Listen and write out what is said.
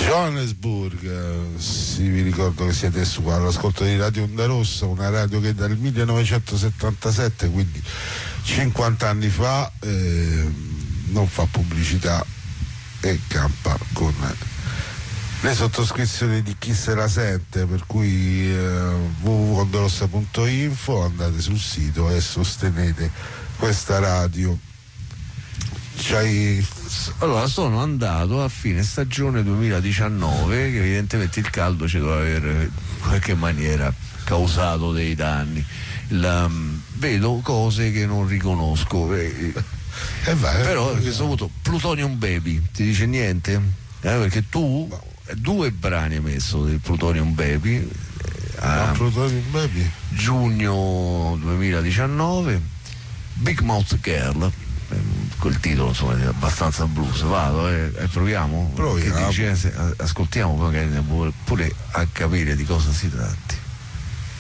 Johannesburg, sì, vi ricordo che siete su all'ascolto di Radio Onda Rossa, una radio che dal 1977, quindi 50 anni fa, non fa pubblicità e campa con le sottoscrizioni di chi se la sente, per cui www.ondorossa.info, andate sul sito e sostenete questa radio. Allora, sono andato a fine stagione 2019, che evidentemente il caldo ci doveva aver in qualche maniera causato dei danni. Vedo cose che non riconosco, però a questo punto Plutonium Baby ti dice niente? Perché tu 2 brani hai messo del Plutonium Baby Plutonium Baby giugno 2019, Big Mouth Girl, quel titolo insomma è abbastanza blues. Vado proviamo. Che dice, ascoltiamo pure a capire di cosa si tratti.